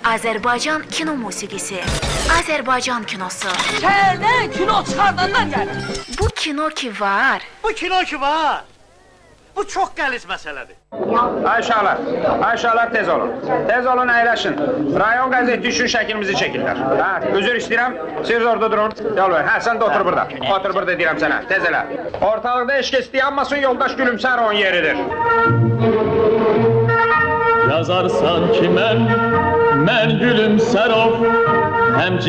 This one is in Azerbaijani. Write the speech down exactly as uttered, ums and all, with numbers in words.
Azərbaycan kino musiqisi, Azərbaycan kinosu. Şəhərdən kino çıxardanlar gəlir. Bu kino ki var. Bu kino ki var. Bu çox qəliz məsələdir. Ayşalar, Ayşalar tez olun. Tez olun, əyləşin. Rayon qəzeti üçün şəklimizi çəkirlər. Hə, üzr istəyirəm, siz orada durun. Yol ver, hə, sən də otur burada. Otur burada deyirəm sənə, tez elə. Ortalıqda eşq istəyənmasın, yoldaş gülümsər onun yeridir. Yazarsan ki mən, mən gülümsər of, həm